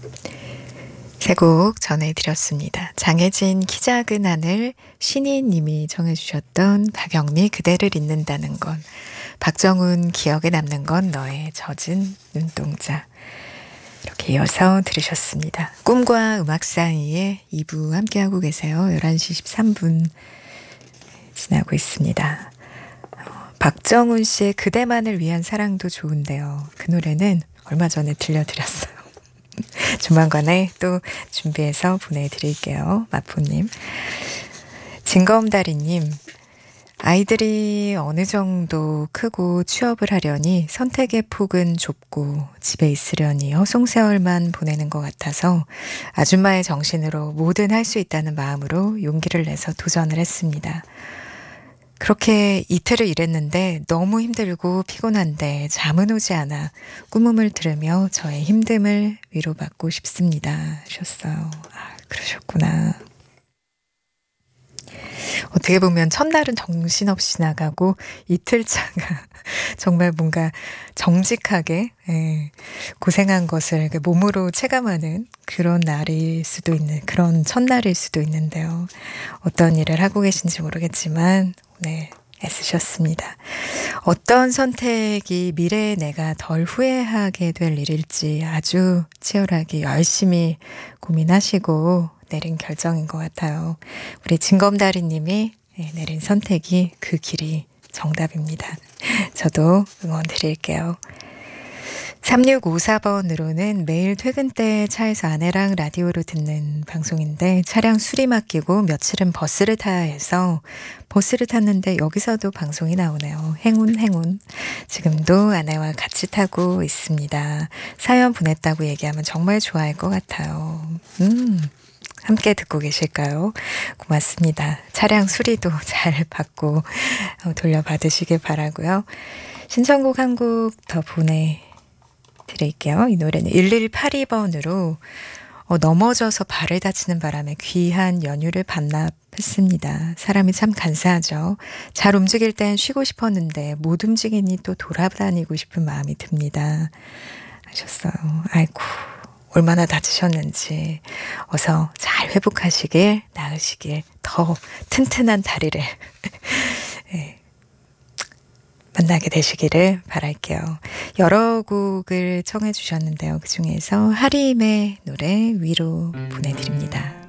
세 곡 전해드렸습니다. 장혜진 키 작은 하늘, 신희님이 정해주셨던 박영미 그대를 잊는다는 건, 박정훈 기억에 남는 건 너의 젖은 눈동자. 이렇게 이어서 들으셨습니다. 꿈과 음악 사이에 2부 함께하고 계세요. 11시 13분 지나고 있습니다. 박정훈 씨의 그대만을 위한 사랑도 좋은데요. 그 노래는 얼마 전에 들려드렸어요. 조만간에 또 준비해서 보내드릴게요. 마포님. 진검다리님, 아이들이 어느 정도 크고 취업을 하려니 선택의 폭은 좁고 집에 있으려니 허송세월만 보내는 것 같아서 아줌마의 정신으로 뭐든 할 수 있다는 마음으로 용기를 내서 도전을 했습니다. 그렇게 이틀을 일했는데 너무 힘들고 피곤한데 잠은 오지 않아 꿈음을 들으며 저의 힘듦을 위로받고 싶습니다. 하셨어요. 그러셨구나. 어떻게 보면 첫날은 정신없이 나가고 이틀차가 정말 뭔가 정직하게 고생한 것을 몸으로 체감하는 그런 날일 수도 있는, 그런 첫날일 수도 있는데요. 어떤 일을 하고 계신지 모르겠지만 네, 애쓰셨습니다. 어떤 선택이 미래에 내가 덜 후회하게 될 일일지 아주 치열하게 열심히 고민하시고 내린 결정인 것 같아요. 우리 진검다리님이 내린 선택이 그 길이 정답입니다. 저도 응원 드릴게요. 3654번으로는 매일 퇴근 때 차에서 아내랑 라디오로 듣는 방송인데 차량 수리 맡기고 며칠은 버스를 타야 해서 버스를 탔는데 여기서도 방송이 나오네요. 행운. 지금도 아내와 같이 타고 있습니다. 사연 보냈다고 얘기하면 정말 좋아할 것 같아요. 함께 듣고 계실까요? 고맙습니다. 차량 수리도 잘 받고 돌려받으시길 바라고요. 신청곡 한 곡 더 보내드릴게요. 이 노래는 1182번으로 넘어져서 발을 다치는 바람에 귀한 연휴를 반납했습니다. 사람이 참 간사하죠. 잘 움직일 땐 쉬고 싶었는데 못 움직이니 또 돌아다니고 싶은 마음이 듭니다. 하셨어요. 아이고. 얼마나 다치셨는지 어서 잘 회복하시길, 나으시길, 더 튼튼한 다리를 만나게 되시기를 바랄게요. 여러 곡을 청해 주셨는데요. 그중에서 하림의 노래 위로 보내드립니다.